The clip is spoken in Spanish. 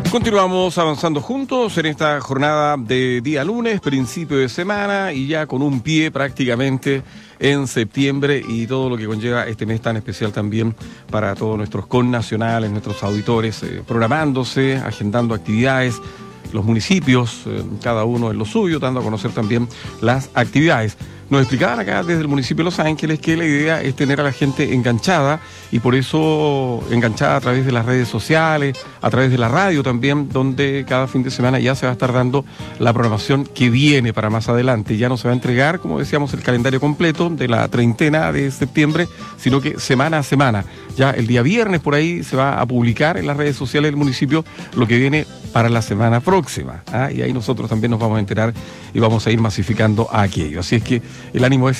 Continuamos avanzando juntos en esta jornada de día lunes, principio de semana y ya con un pie prácticamente en septiembre y todo lo que conlleva este mes tan especial también para todos nuestros connacionales, nuestros auditores, programándose, agendando actividades, los municipios, cada uno en lo suyo, dando a conocer también las actividades. Nos explicaban acá desde el municipio de Los Ángeles que la idea es tener a la gente enganchada y por eso enganchada a través de las redes sociales, a través de la radio también, donde cada fin de semana ya se va a estar dando la programación que viene para más adelante. Ya no se va a entregar, como decíamos, el calendario completo de la treintena de septiembre, sino que semana a semana. Ya el día viernes por ahí se va a publicar en las redes sociales del municipio lo que viene para la semana próxima. Y ahí nosotros también nos vamos a enterar y vamos a ir masificando a aquello. Así es que el ánimo es